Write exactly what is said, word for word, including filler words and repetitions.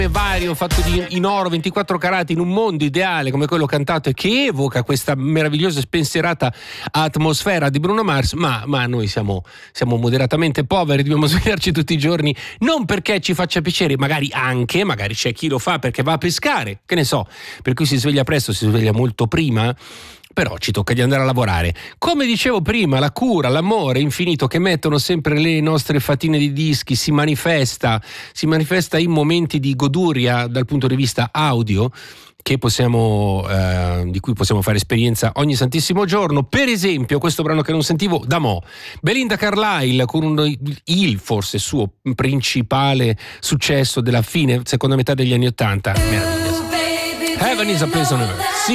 vario fatto di, in oro ventiquattro carati in un mondo ideale come quello cantato e che evoca questa meravigliosa e spensierata atmosfera di Bruno Mars, ma, ma noi siamo, siamo moderatamente poveri, dobbiamo svegliarci tutti i giorni, non perché ci faccia piacere, magari anche, magari c'è chi lo fa perché va a pescare, che ne so, per cui si sveglia presto, si sveglia molto prima, però ci tocca di andare a lavorare. Come dicevo prima, la cura, l'amore infinito che mettono sempre le nostre fatine di dischi si manifesta, si manifesta in momenti di goduria dal punto di vista audio che possiamo, eh, di cui possiamo fare esperienza ogni santissimo giorno. Per esempio, questo brano che non sentivo da mo', Belinda Carlisle con uno, il forse suo principale successo della fine, seconda metà degli anni Ottanta, meraviglioso. Heaven is a place on earth.